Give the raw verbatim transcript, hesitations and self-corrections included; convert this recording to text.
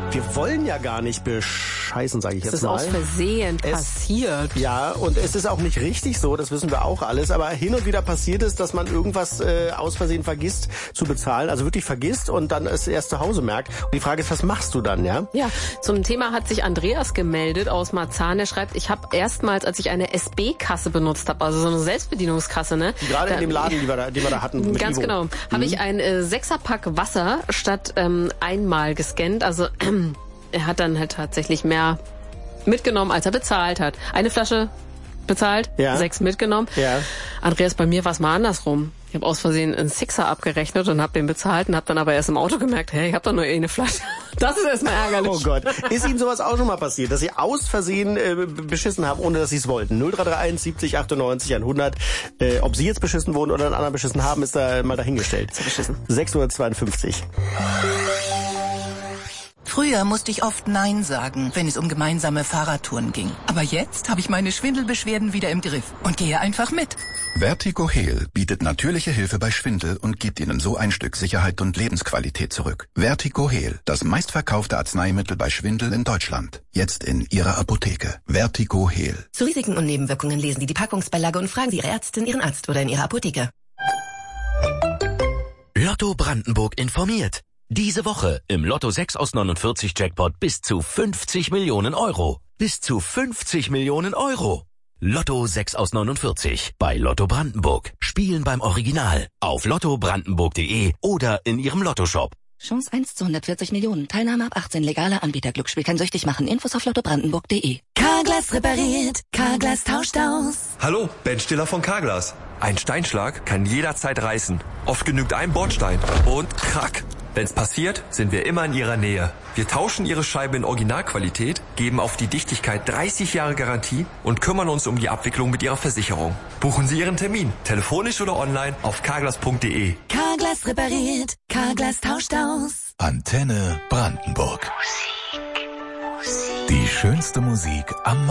Wir wollen ja gar nicht bescheißen, sage ich jetzt mal. Es ist aus Versehen es, passiert. Ja, und es ist auch nicht richtig so, das wissen wir auch alles. Aber hin und wieder passiert es, dass man irgendwas äh, aus Versehen vergisst zu bezahlen. Also wirklich vergisst und dann es erst zu Hause merkt. Und die Frage ist, was machst du dann, ja? Ja, zum Thema hat sich Andreas gemeldet aus Marzahn. Er schreibt, ich habe erstmals, als ich eine S B-Kasse benutzt habe, also so eine Selbstbedienungskasse, ne? Die gerade da, in dem Laden, die wir da, die wir da hatten. Mit ganz Ivo. genau. Mhm. Habe ich ein äh, Sechserpack Wasser statt ähm, einmal gescannt. Also äh, er hat dann halt tatsächlich mehr mitgenommen, als er bezahlt hat. Eine Flasche bezahlt, ja. sechs mitgenommen. Ja. Andreas, bei mir war es mal andersrum. Ich habe aus Versehen einen Sixer abgerechnet und habe den bezahlt und habe dann aber erst im Auto gemerkt, hey, ich habe doch nur eh eine Flasche. Das ist erstmal ärgerlich. Oh Gott. Ist Ihnen sowas auch schon mal passiert, dass Sie aus Versehen äh, beschissen haben, ohne dass Sie es wollten? null drei drei eins siebzig achtundneunzig hundert. Äh, ob Sie jetzt beschissen wurden oder einen anderen beschissen haben, ist da mal dahingestellt. Beschissen. sechs Uhr zweiundfünfzig. Früher musste ich oft Nein sagen, wenn es um gemeinsame Fahrradtouren ging. Aber jetzt habe ich meine Schwindelbeschwerden wieder im Griff und gehe einfach mit. Vertigo Heal bietet natürliche Hilfe bei Schwindel und gibt Ihnen so ein Stück Sicherheit und Lebensqualität zurück. Vertigo Heal, das meistverkaufte Arzneimittel bei Schwindel in Deutschland. Jetzt in Ihrer Apotheke. Vertigo Heal. Zu Risiken und Nebenwirkungen lesen Sie die Packungsbeilage und fragen Sie Ihre Ärztin, Ihren Arzt oder in Ihrer Apotheke. Lotto Brandenburg informiert. Diese Woche im Lotto sechs aus neunundvierzig Jackpot bis zu fünfzig Millionen Euro. Bis zu fünfzig Millionen Euro. Lotto sechs aus neunundvierzig bei Lotto Brandenburg. Spielen beim Original auf lotto brandenburg punkt de oder in Ihrem Lottoshop. Chance eins zu hundertvierzig Millionen. Teilnahme ab achtzehn. Legaler Anbieter. Glücksspiel kann süchtig machen. Infos auf lotto brandenburg punkt de. Carglass repariert. Carglass tauscht aus. Hallo, Ben Stiller von Carglass. Ein Steinschlag kann jederzeit reißen. Oft genügt ein Bordstein und krack. Wenn's passiert, sind wir immer in Ihrer Nähe. Wir tauschen Ihre Scheibe in Originalqualität, geben auf die Dichtigkeit dreißig Jahre Garantie und kümmern uns um die Abwicklung mit Ihrer Versicherung. Buchen Sie Ihren Termin, telefonisch oder online auf carglass punkt de. Carglass repariert. Carglass tauscht aus. Antenne Brandenburg. Musik. Musik. Die schönste Musik am